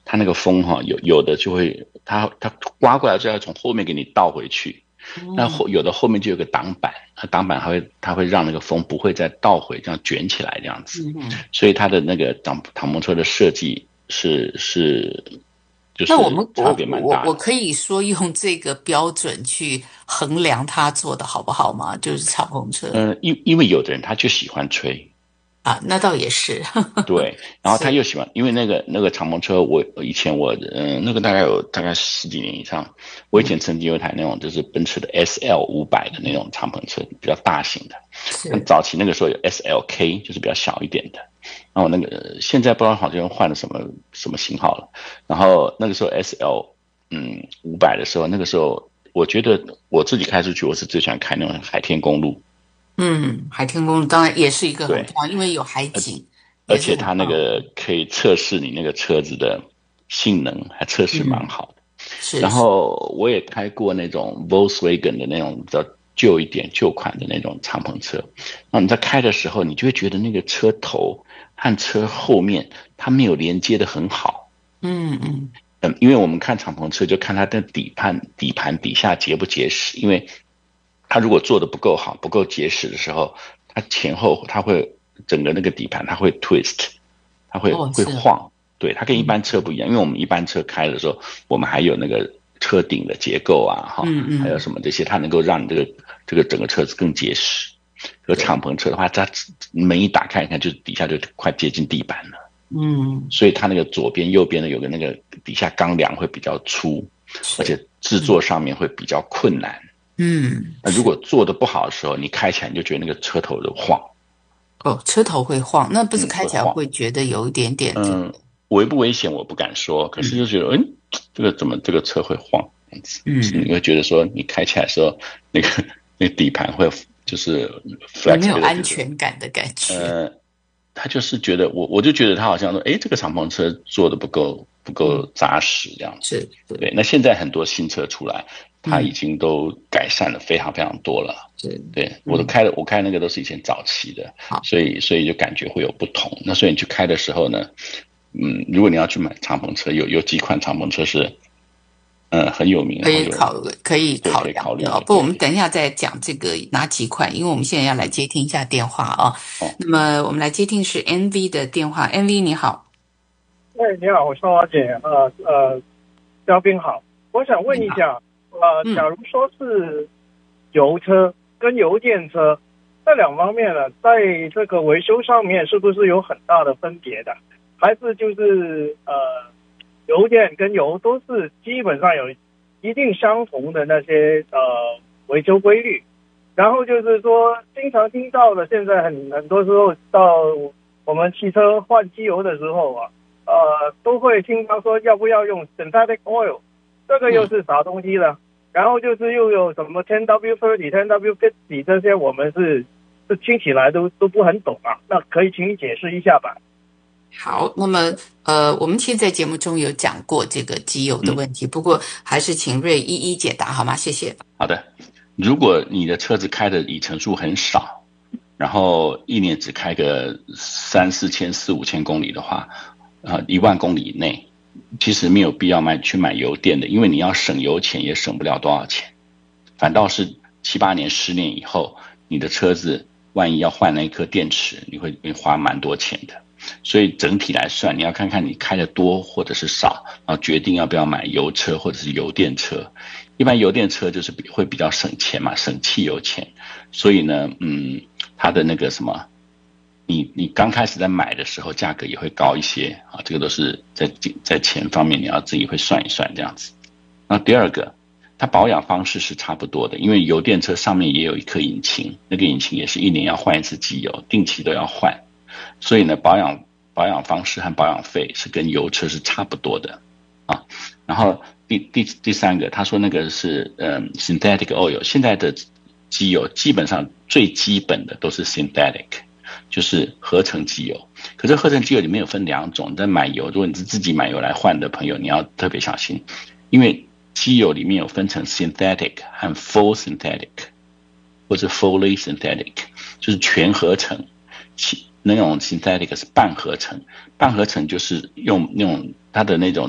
它那个风有的就会它刮过来就要从后面给你倒回去，那有的后面就有个挡板，挡板它会让那个风不会再倒回，这样卷起来这样子。所以它的那个敞篷车的设计就是那差别蛮大的。 我可以说用这个标准去衡量它做的好不好吗？就是敞篷车因为有的人他就喜欢吹。 啊，那倒也是， 对，然后他是又喜欢，因为那个敞篷车，我以前那个大概十几年以上，我以前曾经有一台那种就是奔驰的 SL500的那种敞篷车，比较大型的。那是早期那个时候有 SLK，就是比较小一点的。然后那个现在不知道好像换了什么型号了。然后那个时候 500的时候，那个时候我觉得我自己开出去，我是最喜欢开那种海天公路。 海天公路当然也是一个很对， 棒，因为有海景，也是而且它那很棒。 个可以测试你那个车子的性能，还测试蛮嗯， 好的。然是是， 后我也开过那种 Volkswagen 的那种比较旧一点、旧款的那种敞篷车。然后你在开的时候，你就会觉得那个车头和车后面它没有连接的很好。 嗯嗯， 因为我们看敞篷车就看它的底盘底下结不结实，因为它如果做的不够好、不够结实的时候，它前后它会整个那个底盘它会 twist，它会哦是， 会晃。对，它跟一般嗯车不一样，因为我们一般车开的时候，我们还有那个车顶的结构啊，还有嗯， 什么这些，它能够让你这个整个车子更结实。可对， 敞篷车的话，它门一打开，你看就底下就快接近地板了。 嗯所以它那个左边右边的有个那个底下钢梁会比较粗，而且是， 制作上面会比较困难。那如是。 果做的不好的时候，你开起来你就觉得那个车头的晃。 哦，车头会晃，那不是开起来会晃。 会觉得有一点点这嗯， 个， 危不危险我不敢说，可是就觉得，这个怎么这个车会晃？你嗯， 会觉得说，你开起来的时候，那个那个底盘会就是有没有 flexibility 安全感的感觉？ 呃，他就是觉得我就觉得他好像说，这个敞篷车做的不够嗯， 扎实这样子。 是是， 对，那现在很多新车出来，它已嗯， 经都改善了非常非常多了。 是， 对， 嗯， 我开那个都是以前早期的， 好， 所以就感觉会有不同。那所以你去开的时候呢，如果你要去买敞篷车，有几款敞篷车是很有名，然后可以对可以考量的哦。 考虑的。 不，我对。 们等一下再讲这个哪几款，因为我们现在要来接听一下电话啊。 哦。 那么我们来接听是 NV 的电话，NV 你好， 喂，你好，我是花姐，嘉宾好，我想问你好， 一下，假嗯。 如说是油车跟油电车这两方面呢，在这个维修上面是不是有很大的分别的？还是就是油电跟油都是基本上有一定相同的那些维修规律？然后就是说，经常听到的，现在很多时候到我们汽车换机油的时候啊，都会听到说要不要用 synthetic oil，这个又是啥东西呢？然后就是又有什么 10W30、10W50这些，我们是听起来都不很懂啊。那可以请你解释一下吧？ 好，那么我们其实，在节目中有讲过这个机油的问题，不过还是请瑞一一解答好吗？谢谢。 好的。如果你的车子开的里程数很少，然后一年只开个3、4千、4、5千公里的话，1万公里以内，其实没有必要去买油电的，因为你要省油钱也省不了多少钱，反倒是7、8年、10年以后，你的车子万一要换那一颗电池，你会花蛮多钱的。所以整体来算，你要看看你开的多或者是少，然后决定要不要买油车或者是油电车。一般油电车就是会比较省钱嘛，省汽油钱。所以呢，它的那个什么，你刚开始在买的时候价格也会高一些啊，这个都是在钱方面你要自己会算一算这样子。那第二个，它保养方式是差不多的，因为油电车上面也有一颗引擎，那个引擎也是一年要换一次机油，定期都要换。所以呢，保养方式和保养费是跟油车是差不多的啊。然后第三个，他说那个是synthetic oil，现在的机油基本上最基本的都是 synthetic， 就是合成机油。可是合成机油里面有分两种，你在买油，如果你是自己买油来换的朋友，你要特别小心，因为机油里面有分成 synthetic 和 full synthetic， 或者 fully synthetic， 就是全合成。那种 synthetic 是半合成，半合成就是用那种它的那种